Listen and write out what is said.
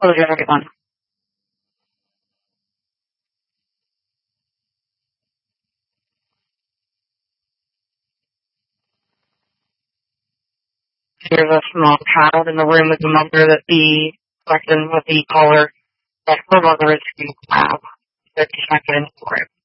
Close your second one. Here's a small pad in the room with the mother that the collection with the collar that her mother is to have. They're just not getting for it.